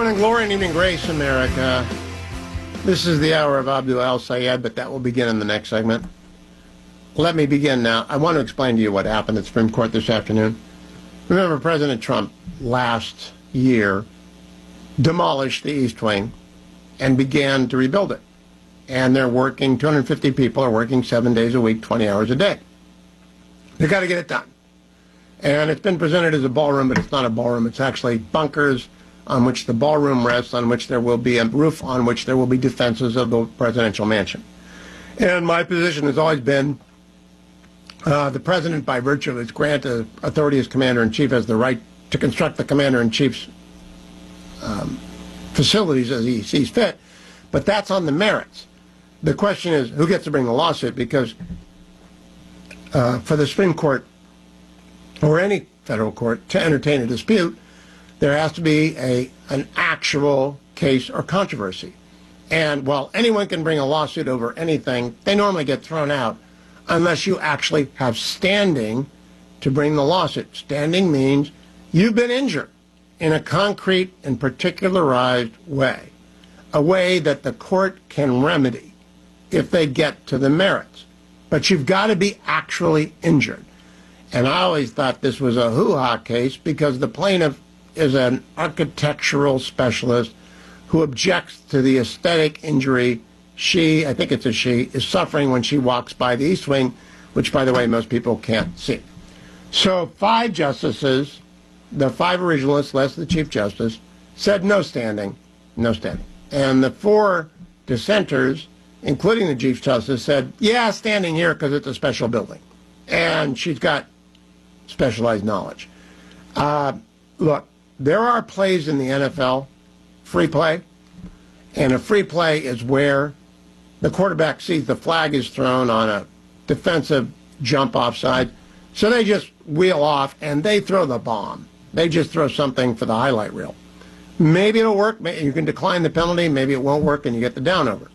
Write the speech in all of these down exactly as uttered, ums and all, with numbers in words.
Morning glory and evening grace, America. This is the hour of Abdul El-Sayed, but that will begin in the next segment. Let me begin now. I want to explain to you what happened at the Supreme Court this afternoon. Remember, President Trump last year demolished the East Wing and began to rebuild it. And they're working, two hundred fifty people are working seven days a week, twenty hours a day. They've got to get it done. And it's been presented as a ballroom, but it's not a ballroom. It's actually bunkers on which the ballroom rests, on which there will be a roof, on which there will be defenses of the presidential mansion. And my position has always been uh, the president, by virtue of his grant of authority as commander-in-chief, has the right to construct the commander-in-chief's um, facilities as he sees fit. But that's on the merits. The question is, who gets to bring the lawsuit? Because uh, for the Supreme Court or any federal court to entertain a dispute, there has to be a an actual case or controversy. And while anyone can bring a lawsuit over anything, they normally get thrown out unless you actually have standing to bring the lawsuit. Standing means you've been injured in a concrete and particularized way, a way that the court can remedy if they get to the merits. But you've got to be actually injured. And I always thought this was a hoo-ha case because the plaintiff is an architectural specialist who objects to the aesthetic injury she, I think it's a she, is suffering when she walks by the East Wing, which, by the way, most people can't see. So five justices, the five originalists, less the Chief Justice, said no standing, no standing. And the four dissenters, including the Chief Justice, said, yeah, standing here because it's a special building. And she's got specialized knowledge. Uh, look, there are plays in the N F L, free play, and a free play is where the quarterback sees the flag is thrown on a defensive jump offside, so they just wheel off and they throw the bomb. They just throw something for the highlight reel. Maybe it'll work. You can decline the penalty. Maybe it won't work and you get the down over.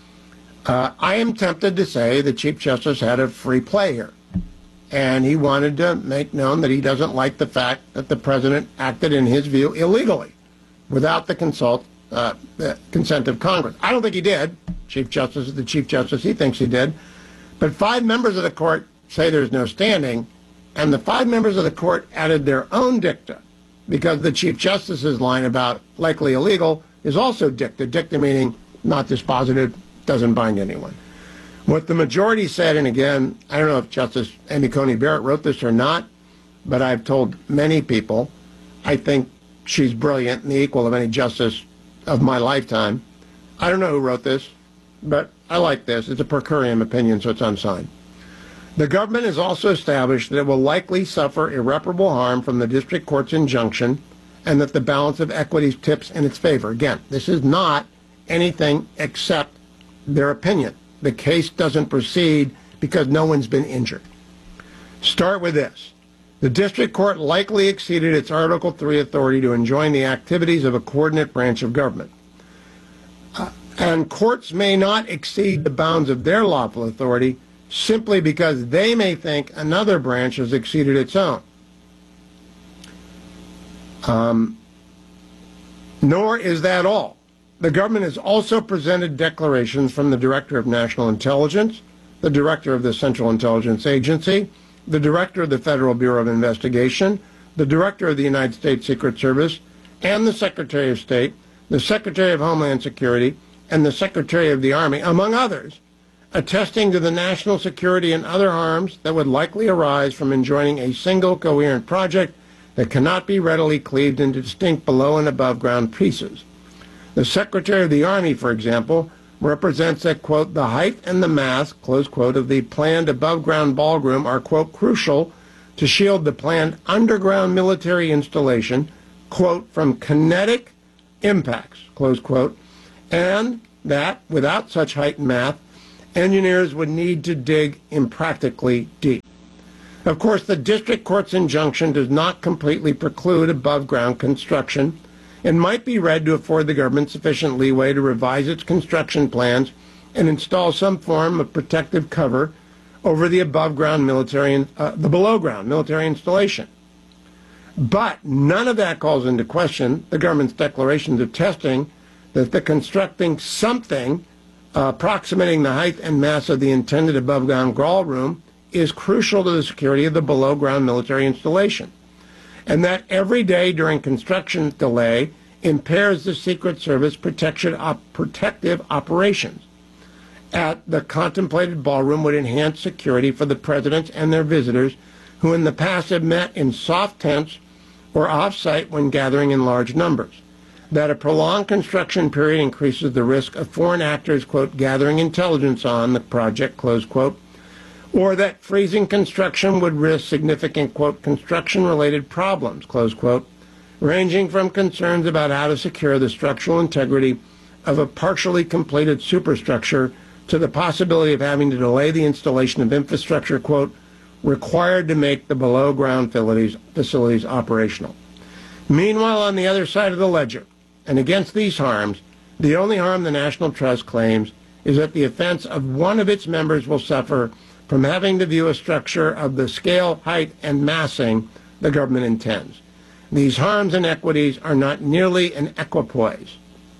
Uh, I am tempted to say the Chief Justice had a free play here. And he wanted to make known that he doesn't like the fact that the president acted, in his view, illegally, without the consult, uh, the consent of Congress. I don't think he did. Chief Justice is the Chief Justice. He thinks he did. But five members of the court say there's no standing, and the five members of the court added their own dicta, because the Chief Justice's line about likely illegal is also dicta. Dicta meaning not dispositive, doesn't bind anyone. What the majority said, and again, I don't know if Justice Amy Coney Barrett wrote this or not, but I've told many people I think she's brilliant and the equal of any justice of my lifetime. I don't know who wrote this, but I like this. It's a per curiam opinion, so it's unsigned. The government has also established that it will likely suffer irreparable harm from the district court's injunction and that the balance of equities tips in its favor. Again, this is not anything except their opinion. The case doesn't proceed because no one's been injured. Start with this. The district court likely exceeded its Article three authority to enjoin the activities of a coordinate branch of government. Uh, and courts may not exceed the bounds of their lawful authority simply because they may think another branch has exceeded its own. Um, nor is that all. The government has also presented declarations from the Director of National Intelligence, the Director of the Central Intelligence Agency, the Director of the Federal Bureau of Investigation, the Director of the United States Secret Service, and the Secretary of State, the Secretary of Homeland Security, and the Secretary of the Army, among others, attesting to the national security and other harms that would likely arise from enjoining a single coherent project that cannot be readily cleaved into distinct below and above ground pieces. The Secretary of the Army, for example, represents that, quote, the height and the mass, close quote, of the planned above-ground ballroom are, quote, crucial to shield the planned underground military installation, quote, from kinetic impacts, close quote, and that, without such height and mass, engineers would need to dig impractically deep. Of course, the district court's injunction does not completely preclude above-ground construction and might be read to afford the government sufficient leeway to revise its construction plans and install some form of protective cover over the above-ground military, uh, the below-ground military installation. But none of that calls into question the government's declarations of testing that the constructing something uh, approximating the height and mass of the intended above-ground growl room is crucial to the security of the below-ground military installation, and that every day during construction delay impairs the Secret Service protection op- protective operations. At the contemplated ballroom would enhance security for the presidents and their visitors who in the past have met in soft tents or off-site when gathering in large numbers. That a prolonged construction period increases the risk of foreign actors, quote, gathering intelligence on the project, close quote, or that freezing construction would risk significant, quote, construction-related problems, close quote, ranging from concerns about how to secure the structural integrity of a partially completed superstructure to the possibility of having to delay the installation of infrastructure, quote, required to make the below-ground facilities, facilities operational. Meanwhile, on the other side of the ledger, and against these harms, the only harm the National Trust claims is that the offense of one of its members will suffer from having to view a structure of the scale, height, and massing the government intends. These harms and equities are not nearly an equipoise.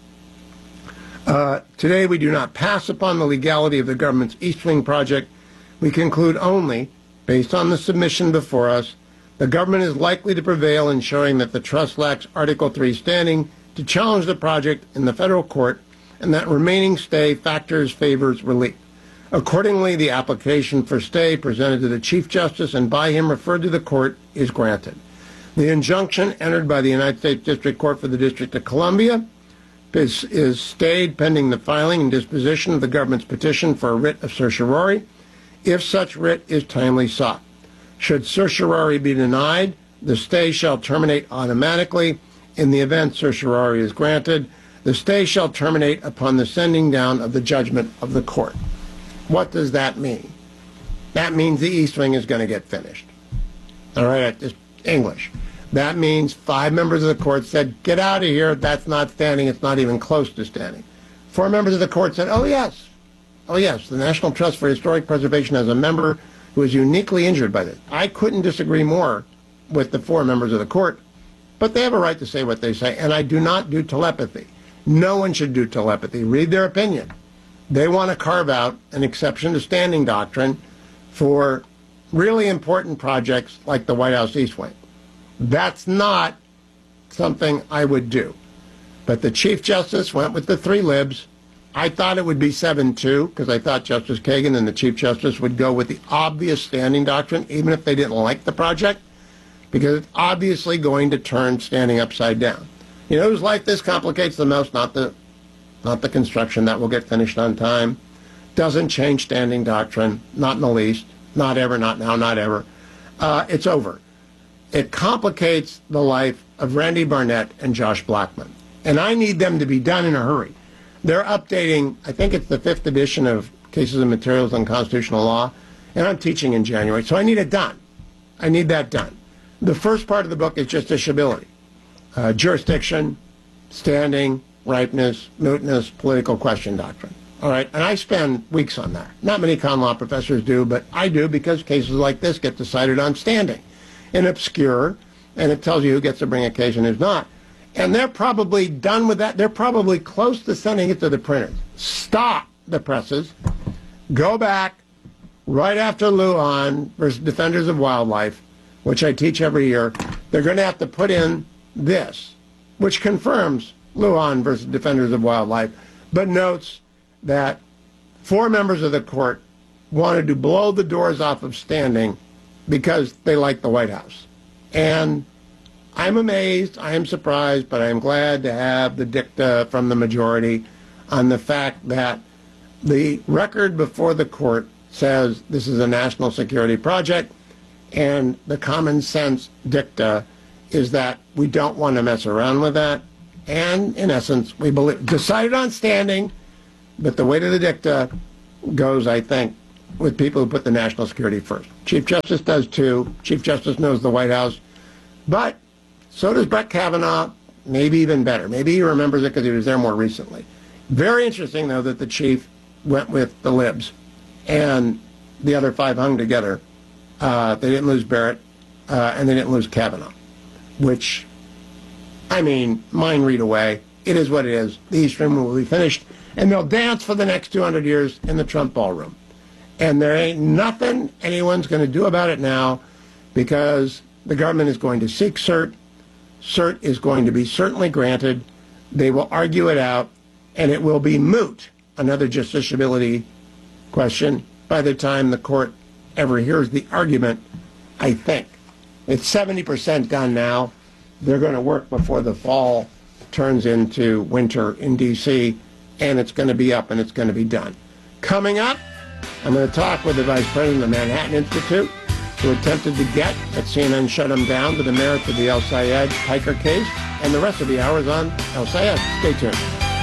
Uh, today, we do not pass upon the legality of the government's East Wing project. We conclude only, based on the submission before us, the government is likely to prevail in showing that the trust lacks Article three standing to challenge the project in the federal court, and that remaining stay factors favors relief. Accordingly, the application for stay presented to the Chief Justice and by him referred to the court is granted. The injunction entered by the United States District Court for the District of Columbia is, is stayed pending the filing and disposition of the government's petition for a writ of certiorari, if such writ is timely sought. Should certiorari be denied, the stay shall terminate automatically. In the event certiorari is granted, the stay shall terminate upon the sending down of the judgment of the court. What does that mean? That means the East Wing is going to get finished. All right, just English. That means five members of the court said, get out of here, that's not standing, it's not even close to standing. Four members of the court said, oh yes, oh yes, the National Trust for Historic Preservation has a member who is uniquely injured by this. I couldn't disagree more with the four members of the court, but they have a right to say what they say, and I do not do telepathy. No one should do telepathy. Read their opinion. They want to carve out an exception to standing doctrine for really important projects like the White House East Wing. That's not something I would do. But the Chief Justice went with the three libs. I thought it would be seven two, because I thought Justice Kagan and the Chief Justice would go with the obvious standing doctrine, even if they didn't like the project, because it's obviously going to turn standing upside down. You know whose life this complicates the most? Not the, not the construction. That will get finished on time. Doesn't change standing doctrine, not in the least. Not ever, not now, not ever. Uh, it's over. It complicates the life of Randy Barnett and Josh Blackman. And I need them to be done in a hurry. They're updating, I think it's the fifth edition of Cases and Materials on Constitutional Law, and I'm teaching in January, so I need it done. I need that done. The first part of the book is justiciability. Uh, jurisdiction, standing, ripeness, mootness, political question doctrine. All right, and I spend weeks on that. Not many con law professors do, but I do because cases like this get decided on standing. And obscure, and it tells you who gets to bring a case and who's not. And they're probably done with that. They're probably close to sending it to the printers. Stop the presses. Go back right after Lujan versus Defenders of Wildlife, which I teach every year. They're going to have to put in this, which confirms Lujan versus Defenders of Wildlife, but notes that four members of the court wanted to blow the doors off of standing because they like the White House. And I'm amazed, I am surprised, but I am glad to have the dicta from the majority on the fact that the record before the court says this is a national security project, and the common sense dicta is that we don't want to mess around with that. And in essence, we believe, decided on standing, but the weight of the dicta goes, I think, with people who put the national security first. Chief Justice does too. Chief Justice knows the White House. But so does Brett Kavanaugh, maybe even better. Maybe he remembers it because he was there more recently. Very interesting, though, that the chief went with the libs and the other five hung together. Uh, they didn't lose Barrett, uh, and they didn't lose Kavanaugh. which, I mean, mind read away. It is what it is. The East Room will be finished, and they'll dance for the next two hundred years in the Trump ballroom. And there ain't nothing anyone's going to do about it now, because the government is going to seek cert. Cert is going to be certainly granted. They will argue it out, and it will be moot, another justiciability question, by the time the court ever hears the argument, I think. It's seventy percent done now. They're going to work before the fall turns into winter in D C, and it's going to be up and it's going to be done. Coming up, I'm going to talk with the Vice President of the Manhattan Institute, who attempted to get, at C N N shut him down, to the merits of the El Sayed Piker case, and the rest of the hour is on El Sayed. Stay tuned.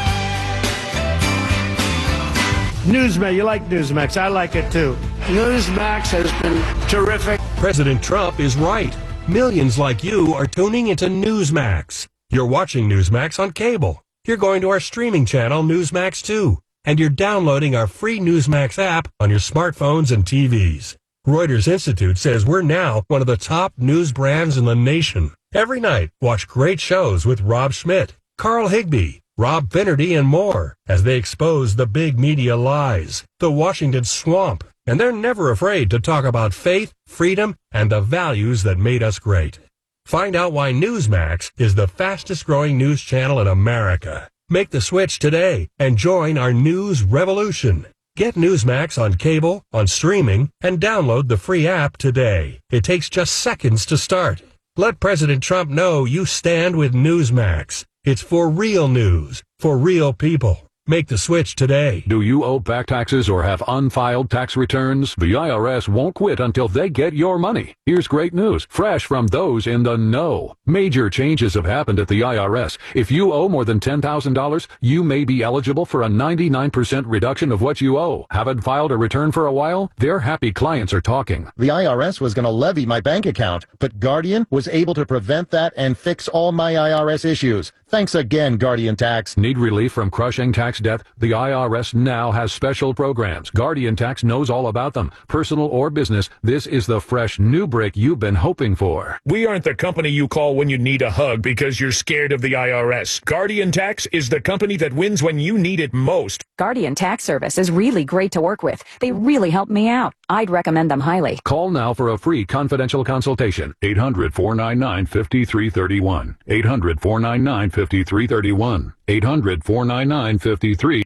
Newsmax, you like Newsmax. I like it too. Newsmax has been terrific. President Trump is right. Millions like you are tuning into Newsmax. You're watching Newsmax on cable. You're going to our streaming channel, Newsmax two. And you're downloading our free Newsmax app on your smartphones and T Vs. Reuters Institute says we're now one of the top news brands in the nation. Every night, watch great shows with Rob Schmidt, Carl Higbie, Rob Finnerty, and more as they expose the big media lies, the Washington swamp, and they're never afraid to talk about faith, freedom, and the values that made us great. Find out why Newsmax is the fastest growing news channel in America. Make the switch today and join our news revolution. Get Newsmax on cable, on streaming, and download the free app today. It takes just seconds to start. Let President Trump know you stand with Newsmax. It's for real news, for real people. Make the switch today. Do you owe back taxes or have unfiled tax returns? The I R S won't quit until they get your money. Here's great news, fresh from those in the know. Major changes have happened at the I R S. If you owe more than ten thousand dollars, you may be eligible for a ninety-nine percent reduction of what you owe. Haven't filed a return for a while? Their happy clients are talking. The I R S was going to levy my bank account, but Guardian was able to prevent that and fix all my I R S issues. Thanks again, Guardian Tax. Need relief from crushing tax debt? The I R S now has special programs. Guardian Tax knows all about them. Personal or business, this is the fresh new break you've been hoping for. We aren't the company you call when you need a hug because you're scared of the I R S. Guardian Tax is the company that wins when you need it most. Guardian Tax Service is really great to work with. They really help me out. I'd recommend them highly. Call now for a free confidential consultation. eight hundred, four nine nine, five three three one. eight hundred, four nine nine, five three three one. eight hundred, four nine nine, five three.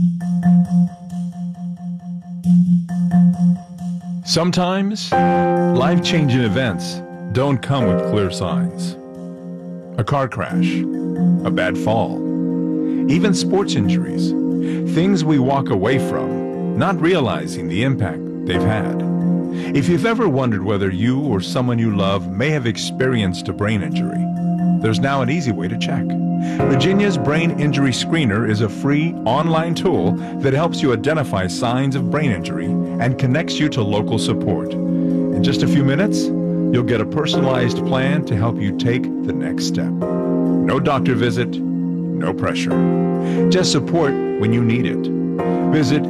Sometimes, life-changing events don't come with clear signs. A car crash, a bad fall, even sports injuries. Things we walk away from, not realizing the impact they've had. If you've ever wondered whether you or someone you love may have experienced a brain injury, there's now an easy way to check. Virginia's Brain Injury Screener is a free online tool that helps you identify signs of brain injury and connects you to local support. In just a few minutes, you'll get a personalized plan to help you take the next step. No doctor visit, no pressure. Just support when you need it. Visit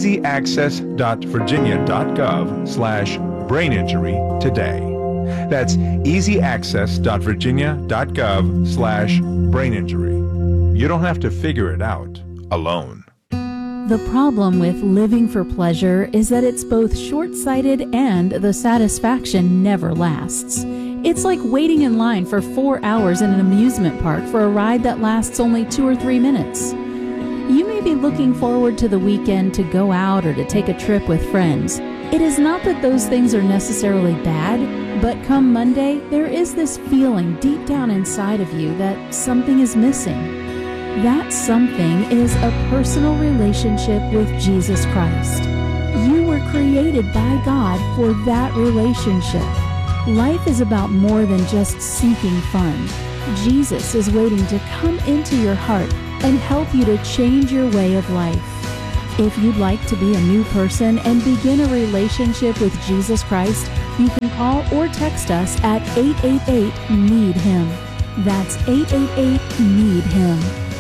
easyaccess.virginia.gov slash brain injury today. That's easyaccess.virginia.gov slash brain injury. You don't have to figure it out alone. The problem with living for pleasure is that it's both short-sighted and the satisfaction never lasts. It's like waiting in line for four hours in an amusement park for a ride that lasts only two or three minutes. You may be looking forward to the weekend to go out or to take a trip with friends. It is not that those things are necessarily bad, but come Monday, there is this feeling deep down inside of you that something is missing. That something is a personal relationship with Jesus Christ. You were created by God for that relationship. Life is about more than just seeking fun. Jesus is waiting to come into your heart and help you to change your way of life. If you'd like to be a new person and begin a relationship with Jesus Christ, you can call or text us at eight eight eight, need him. That's eight eight eight, need him.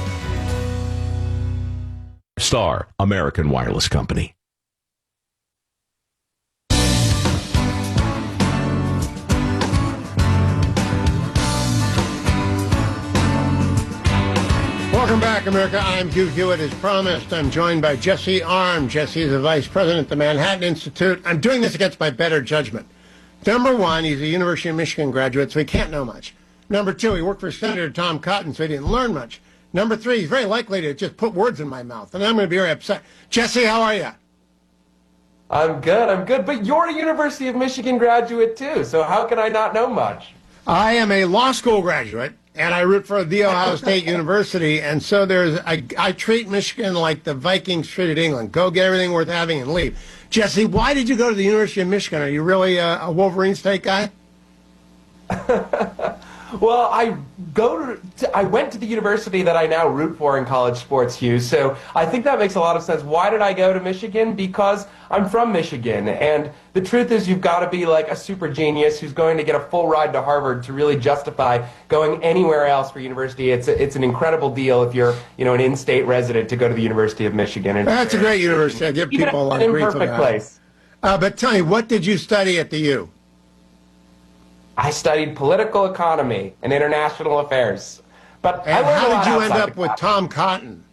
Star American Wireless Company. Welcome back, America. I'm Hugh Hewitt. As promised, I'm joined by Jesse Arm. Jesse is the vice president at the Manhattan Institute. I'm doing this against my better judgment. Number one, he's a University of Michigan graduate, so he can't know much. Number two, he worked for Senator Tom Cotton, so he didn't learn much. Number three, he's very likely to just put words in my mouth, and I'm going to be very upset. Jesse, how are you? I'm good, I'm good. But you're a University of Michigan graduate, too, so how can I not know much? I am a law school graduate, and I root for The Ohio State University, and so there's I, I treat Michigan like the Vikings treated England. Go get everything worth having and leave. Jesse, why did you go to the University of Michigan? Are you really a, a Wolverine State guy? Well, I go to, I went to the university that I now root for in college sports, Hugh, so I think that makes a lot of sense. Why did I go to Michigan? Because I'm from Michigan, and the truth is you've got to be like a super genius who's going to get a full ride to Harvard to really justify going anywhere else for university. It's a, it's an incredible deal if you're, you know, an in-state resident to go to the University of Michigan. And That's a great university. I give people a lot of grief imperfect about place. Uh, but tell me, what did you study at the U? I studied political economy and international affairs. But And I learned a how lot did you end outside up the with class. Tom Cotton?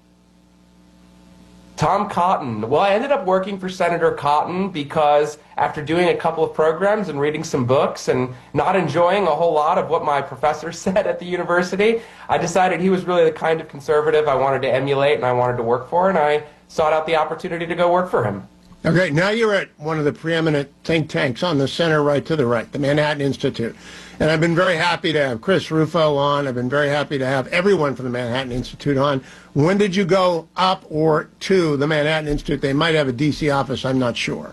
Tom Cotton. Well, I ended up working for Senator Cotton because after doing a couple of programs and reading some books and not enjoying a whole lot of what my professor said at the university, I decided he was really the kind of conservative I wanted to emulate and I wanted to work for, and I sought out the opportunity to go work for him. Okay, now you're at one of the preeminent think tanks on the center right to the right, the Manhattan Institute. And I've been very happy to have Chris Rufo on. I've been very happy to have everyone from the Manhattan Institute on. When did you go up or to the Manhattan Institute? They might have a D C office, I'm not sure.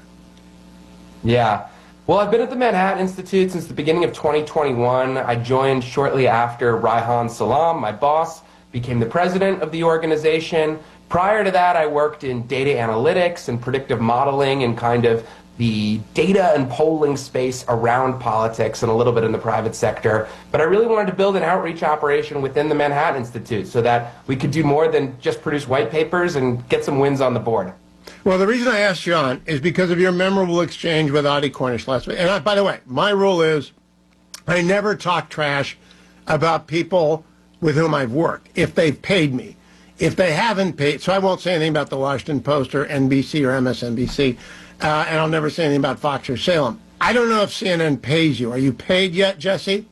Yeah. Well, I've been at the Manhattan Institute since the beginning of twenty twenty-one. I joined shortly after Reihan Salam, my boss, became the president of the organization. Prior to that, I worked in data analytics and predictive modeling and kind of the data and polling space around politics and a little bit in the private sector. But I really wanted to build an outreach operation within the Manhattan Institute so that we could do more than just produce white papers and get some wins on the board. Well, the reason I asked you on is because of your memorable exchange with Audie Cornish last week. And I, by the way, my rule is I never talk trash about people with whom I've worked if they've paid me. If they haven't paid, so I won't say anything about the Washington Post or N B C or M S N B C, uh, and I'll never say anything about Fox or Salem. I don't know if C N N pays you. Are you paid yet, Jesse?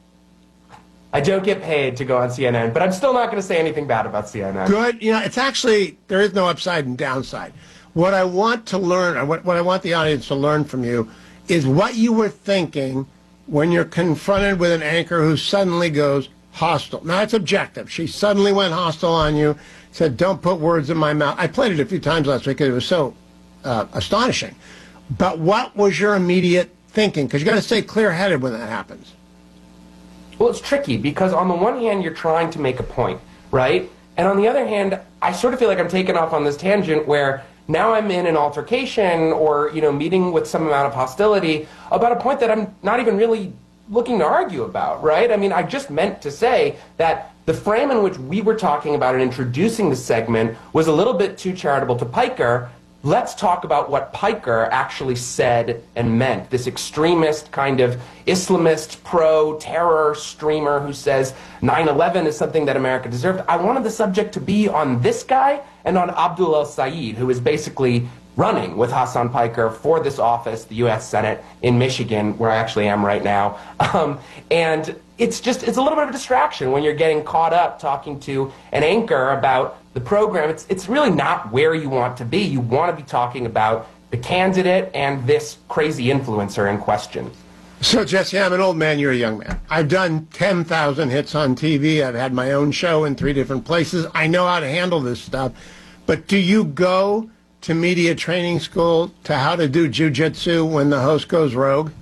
I don't get paid to go on C N N, but I'm still not going to say anything bad about C N N. Good. You know, it's actually, there is no upside and downside. What I want to learn, or what, what I want the audience to learn from you, is what you were thinking when you're confronted with an anchor who suddenly goes hostile. Now, it's objective. She suddenly went hostile on you, said, don't put words in my mouth. I played it a few times last week because it was so uh, astonishing. But what was your immediate thinking? Because you got to stay clear-headed when that happens. Well, it's tricky because on the one hand, you're trying to make a point, right? And on the other hand, I sort of feel like I'm taking off on this tangent where now I'm in an altercation or, you know, meeting with some amount of hostility about a point that I'm not even really looking to argue about, right? I mean, I just meant to say that the frame in which we were talking about and introducing the segment was a little bit too charitable to Piker. Let's talk about what Piker actually said and meant. This extremist kind of Islamist pro-terror streamer who says nine eleven is something that America deserved. I wanted the subject to be on this guy and on Abdul El-Sayed, who is basically running with Hassan Piker for this office, the U S Senate in Michigan, where I actually am right now. Um, and it's just, it's a little bit of a distraction when you're getting caught up talking to an anchor about the program. It's, it's really not where you want to be. You want to be talking about the candidate and this crazy influencer in question. So, Jesse, I'm an old man, you're a young man. I've done ten thousand hits on T V. I've had my own show in three different places. I know how to handle this stuff. But do you go to media training school to how to do jujitsu when the host goes rogue?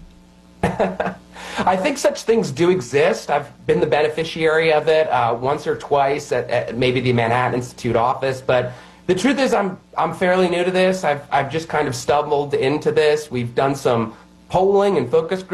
I think such things do exist. I've been the beneficiary of it uh, once or twice at, at maybe the Manhattan Institute office, but the truth is I'm I'm fairly new to this. I've I've just kind of stumbled into this. We've done some polling and focus groups.